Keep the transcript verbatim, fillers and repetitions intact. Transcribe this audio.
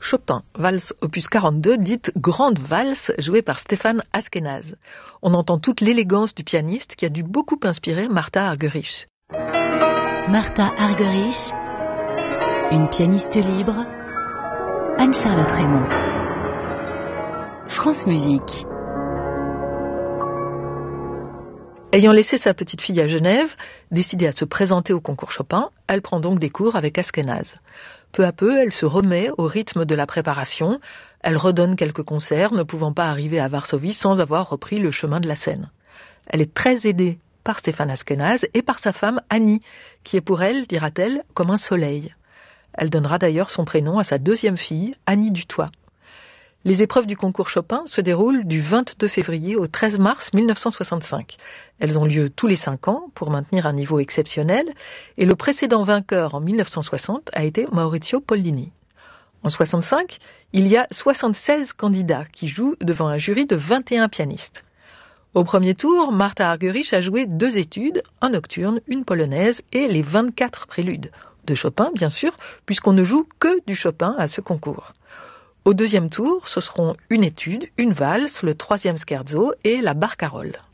Chopin, valse opus quarante-deux, dite Grande Valse, jouée par Stéphane Askenaz. On entend toute l'élégance du pianiste qui a dû beaucoup inspirer Martha Argerich. Martha Argerich, une pianiste libre, Anne-Charlotte Raymond. France Musique. Ayant laissé sa petite fille à Genève, décidée à se présenter au concours Chopin, elle prend donc des cours avec Askenaz. Peu à peu, elle se remet au rythme de la préparation. Elle redonne quelques concerts, ne pouvant pas arriver à Varsovie sans avoir repris le chemin de la scène. Elle est très aidée par Stéphane Askenaz et par sa femme Annie, qui est pour elle, dira-t-elle, comme un soleil. Elle donnera d'ailleurs son prénom à sa deuxième fille, Annie Dutoit. Les épreuves du concours Chopin se déroulent du vingt-deux février au treize mars mille neuf cent soixante-cinq. Elles ont lieu tous les cinq ans pour maintenir un niveau exceptionnel et le précédent vainqueur en mille neuf cent soixante a été Maurizio Pollini. En soixante-cinq, il y a soixante-seize candidats qui jouent devant un jury de vingt et un pianistes. Au premier tour, Martha Argerich a joué deux études, un nocturne, une polonaise et les vingt-quatre préludes. De Chopin, bien sûr, puisqu'on ne joue que du Chopin à ce concours. Au deuxième tour, ce seront une étude, une valse, le troisième scherzo et la barcarolle.